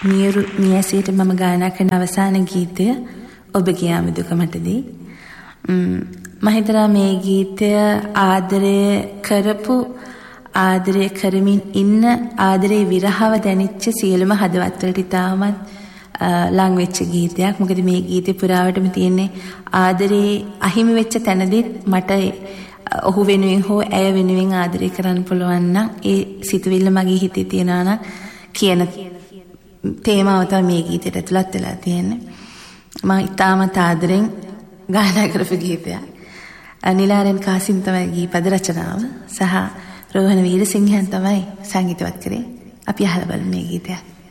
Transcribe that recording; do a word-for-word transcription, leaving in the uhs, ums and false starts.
මියුරු මියසීට මම ගායනා කරන අවසාන ගීතය ඔබගේ ආමදුක මටදී. මම හිතනවා මේ ගීතය ආදරය කරපු ආදරය කරමින් ඉන්න ආදරේ විරහව දැනෙච්ච සියලුම හදවත්වලට ඉතාමත් ලං වෙච්ච ගීතයක්. මොකද මේ ගීතේ පුරාවටම තියෙන්නේ ආදරේ අහිමි වෙච්ච තැනදී මට ඔහු වෙනුවෙන් හෝ ඇය වෙනුවෙන් ආදරය කරන්න පුළුවන් නම් ඒ සිතුවිල්ල මගේ හිතේ තියනවා නම් කියන තේමාව තමයි මේ ගීතයට ඇතුළත් වෙලා තියෙන්නේ. මම ඉතාමත් ආදරෙන් ගායනා කරපු ගීතයක්. නිලාරෙන් කාසිම් තමයි ගීපද රචනාව සහ රෝහණ වීරසිංහයන් තමයි සංගීතවත් කරේ. අපි අහලා බලමු මේ ගීතය.